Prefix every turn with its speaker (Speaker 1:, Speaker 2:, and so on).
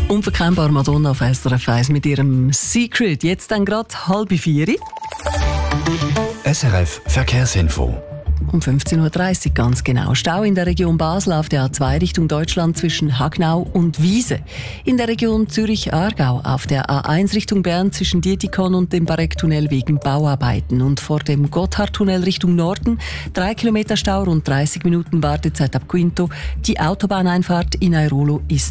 Speaker 1: Unverkennbar Madonna auf SRF 1 mit ihrem Secret. Jetzt dann gerade 3:30.
Speaker 2: SRF Verkehrsinfo.
Speaker 1: Um 15.30 Uhr ganz genau. Stau in der Region Basel auf der A2 Richtung Deutschland zwischen Hagnau und Wiese. In der Region Zürich-Aargau auf der A1 Richtung Bern zwischen Dietikon und dem Barecktunnel wegen Bauarbeiten. Und vor dem Gotthardtunnel Richtung Norden 3 Kilometer Stau, rund 30 Minuten Wartezeit ab Quinto. Die Autobahneinfahrt in Airolo ist